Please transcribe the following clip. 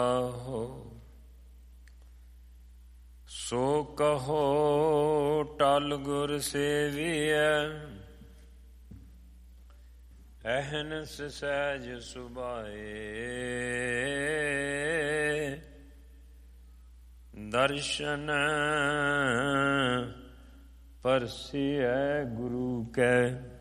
ਸੋ ਕਹੋ ਟਲ ਗੁਰ ਸੇਵੀਐ, ਅਹਨਿਸ ਸਹਿਜ ਸੁਭਾਏ। ਦਰਸ਼ਨ ਪਰਸੀਐ ਗੁਰੂ ਕੈ,